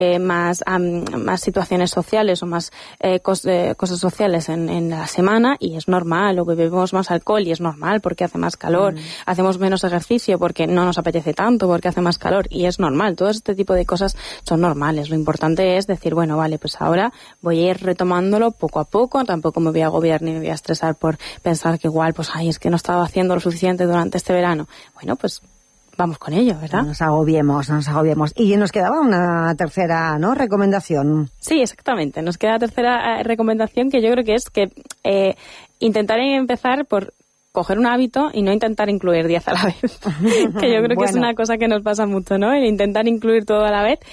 más situaciones sociales o más cosas sociales en la semana, y es normal, o bebemos más alcohol y es normal porque hace más calor, hacemos menos ejercicio porque no nos apetece tanto porque hace más calor y es normal. Todo este tipo de cosas son normales. Lo importante es decir, bueno, vale, pues ahora voy a ir retomándolo poco a poco, tampoco me voy a agobiar ni me voy a estresar por pensar que igual, pues es que no estaba haciendo lo suficiente durante este verano. Bueno, pues vamos con ello, ¿verdad? No nos agobiemos. Y nos quedaba una tercera, ¿no?, recomendación. Sí, exactamente. Nos queda la tercera recomendación, que yo creo que es que intentar empezar por coger un hábito y no intentar incluir 10 a la vez. Que yo creo que es una cosa que nos pasa mucho, ¿no? El intentar incluir todo a la vez.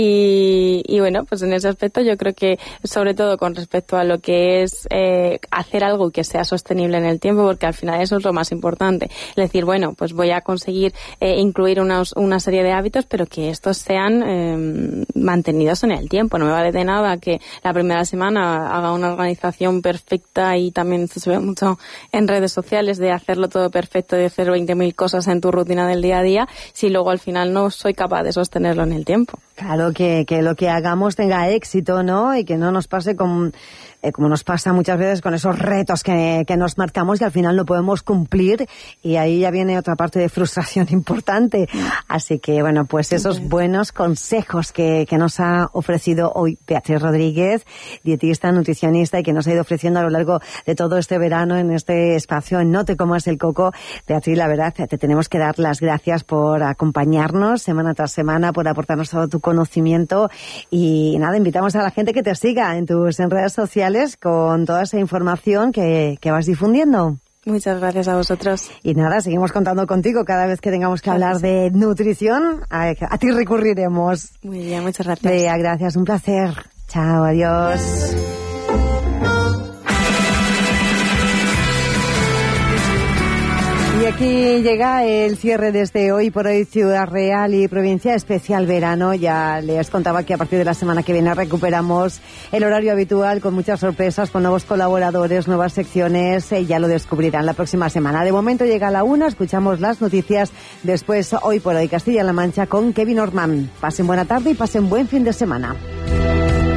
Y bueno, pues en ese aspecto yo creo que, sobre todo con respecto a lo que es hacer algo que sea sostenible en el tiempo, porque al final eso es lo más importante. Es decir, bueno, pues voy a conseguir incluir una serie de hábitos, pero que estos sean mantenidos en el tiempo. No me vale de nada que la primera semana haga una organización perfecta, y también se ve mucho en redes sociales de hacerlo todo perfecto, de hacer 20.000 cosas en tu rutina del día a día, si luego al final no soy capaz de sostenerlo en el tiempo. Claro, que lo que hagamos tenga éxito, ¿no? Y que no nos pase como nos pasa muchas veces con esos retos que nos marcamos y al final no podemos cumplir, y ahí ya viene otra parte de frustración importante. Así que, bueno, pues esos buenos consejos que nos ha ofrecido hoy Beatriz Rodríguez, dietista, nutricionista, y que nos ha ido ofreciendo a lo largo de todo este verano en este espacio en No te comas el coco. Beatriz, la verdad, te tenemos que dar las gracias por acompañarnos semana tras semana, por aportarnos todo tu conocimiento, y nada, invitamos a la gente que te siga en tus redes sociales con toda esa información que vas difundiendo. Muchas gracias a vosotros. Y nada, seguimos contando contigo cada vez que tengamos que hablar de nutrición. A ti recurriremos. Muy bien, muchas gracias. Bea, gracias, un placer. Chao, adiós. Y aquí llega el cierre desde Hoy por Hoy Ciudad Real y Provincia Especial Verano. Ya les contaba que a partir de la semana que viene recuperamos el horario habitual con muchas sorpresas, con nuevos colaboradores, nuevas secciones. Ya lo descubrirán la próxima semana. De momento llega a la 1, escuchamos las noticias. Después Hoy por Hoy Castilla-La Mancha con Kevin Orman. Pasen buena tarde y pasen buen fin de semana.